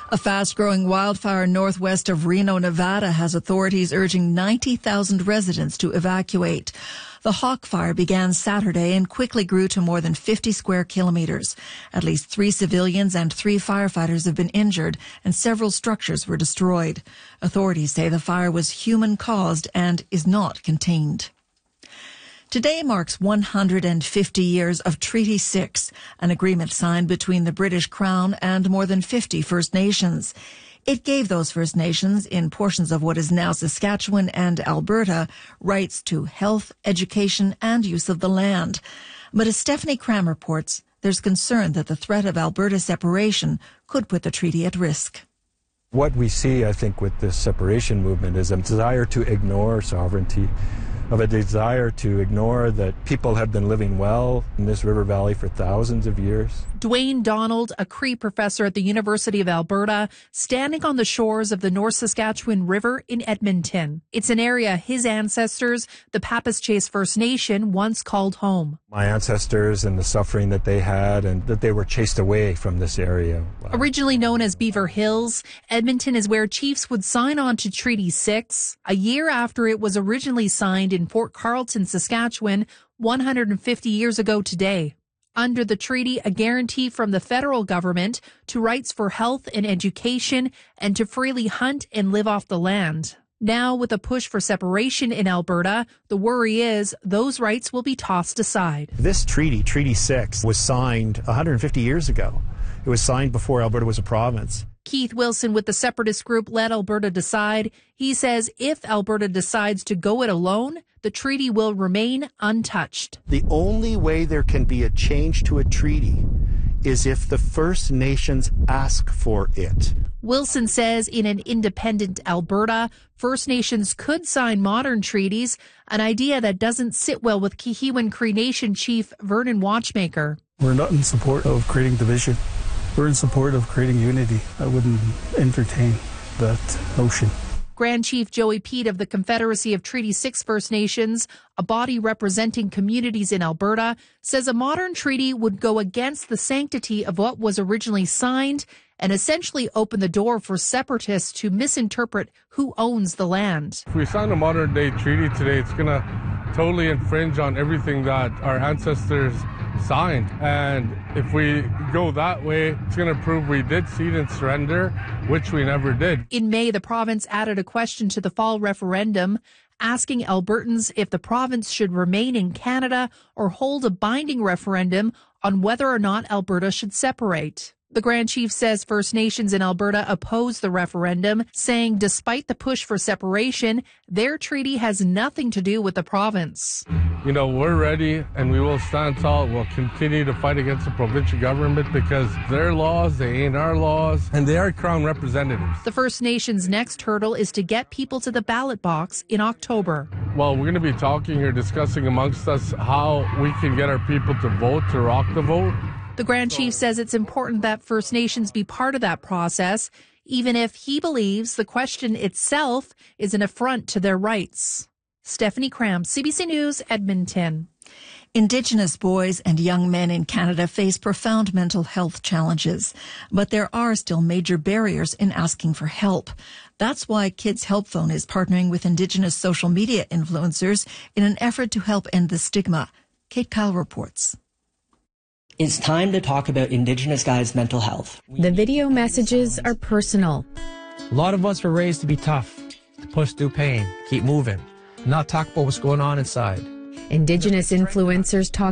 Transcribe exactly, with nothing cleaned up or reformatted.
A fast-growing wildfire northwest of Reno, Nevada, has authorities urging ninety thousand residents to evacuate. The Hawk Fire began Saturday and quickly grew to more than fifty square kilometers. At least three civilians and three firefighters have been injured, and several structures were destroyed. Authorities say the fire was human-caused and is not contained. Today marks one hundred fifty years of Treaty six, an agreement signed between the British Crown and more than fifty First Nations. It gave those First Nations in portions of what is now Saskatchewan and Alberta rights to health, education, and use of the land. But as Stephanie Cram reports, there's concern that the threat of Alberta separation could put the treaty at risk. What we see, I think, with this separation movement is a desire to ignore sovereignty, of a desire to ignore that people have been living well in this river valley for thousands of years. Dwayne Donald, a Cree professor at the University of Alberta, standing on the shores of the North Saskatchewan River in Edmonton. It's an area his ancestors, the Papaschase First Nation, once called home. My ancestors and the suffering that they had, and that they were chased away from this area. Wow. Originally known as Beaver Hills, Edmonton is where chiefs would sign on to Treaty six, a year after it was originally signed in Fort Carlton, Saskatchewan, one hundred fifty years ago today. Under the treaty, a guarantee from the federal government to rights for health and education and to freely hunt and live off the land. Now, with a push for separation in Alberta, the worry is those rights will be tossed aside. This treaty, Treaty six, was signed one hundred fifty years ago. It was signed before Alberta was a province. Keith Wilson with the separatist group Let Alberta Decide. He says if Alberta decides to go it alone, the treaty will remain untouched. The only way there can be a change to a treaty is if the First Nations ask for it. Wilson says in an independent Alberta, First Nations could sign modern treaties, an idea that doesn't sit well with Kihiwan Cree Nation Chief Vernon Watchmaker. We're not in support of creating division. We're in support of creating unity. I wouldn't entertain that notion. Grand Chief Joey Pete of the Confederacy of Treaty six First Nations, a body representing communities in Alberta, says a modern treaty would go against the sanctity of what was originally signed and essentially open the door for separatists to misinterpret who owns the land. If we sign a modern day treaty today, it's going to totally infringe on everything that our ancestors signed. And if we go that way, it's going to prove we did cede and surrender, which we never did. In May, the province added a question to the fall referendum asking Albertans if the province should remain in Canada or hold a binding referendum on whether or not Alberta should separate. The Grand Chief says First Nations in Alberta oppose the referendum, saying despite the push for separation, their treaty has nothing to do with the province. You know, we're ready and we will stand tall. We'll continue to fight against the provincial government because their laws, they ain't our laws, and they are Crown representatives. The First Nations' next hurdle is to get people to the ballot box in October. Well, we're going to be talking or discussing amongst us how we can get our people to vote, to rock the vote. The Grand Chief says it's important that First Nations be part of that process, even if he believes the question itself is an affront to their rights. Stephanie Cram, C B C News, Edmonton. Indigenous boys and young men in Canada face profound mental health challenges, but there are still major barriers in asking for help. That's why Kids Help Phone is partnering with Indigenous social media influencers in an effort to help end the stigma. Kate Kyle reports. It's time to talk about Indigenous guys' mental health. The video messages are personal. A lot of us were raised to be tough, to push through pain, keep moving, not talk about what's going on inside. Indigenous influencers talk